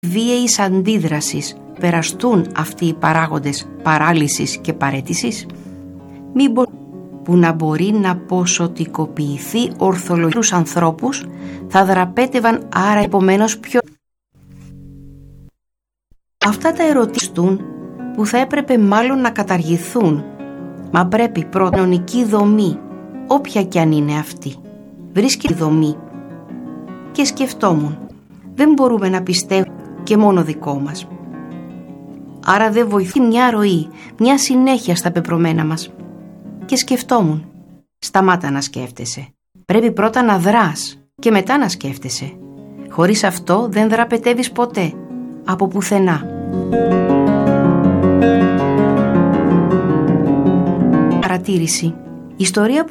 βίαιης αντίδρασης περαστούν αυτοί οι παράγοντες παράλυσης και παραίτησης? Μήπως που να μπορεί να ποσοτικοποιηθεί ορθολογικούς ανθρώπους θα δραπέτευαν άρα επομένως πιο... Αυτά τα ερωτήσεις που θα έπρεπε μάλλον να καταργηθούν, μα πρέπει κοινωνική δομή, όποια κι αν είναι αυτή, βρίσκει τη δομή. Και σκεφτόμουν, δεν μπορούμε να πιστεύουμε και μόνο δικό μας. Άρα δεν βοηθεί μια ροή, μια συνέχεια στα πεπρωμένα μας. Και σκεφτόμουν, σταμάτα να σκέφτεσαι. Πρέπει πρώτα να δράς και μετά να σκέφτεσαι. Χωρίς αυτό δεν δραπετεύεις ποτέ, από πουθενά. Παρατήρηση. Η ιστορία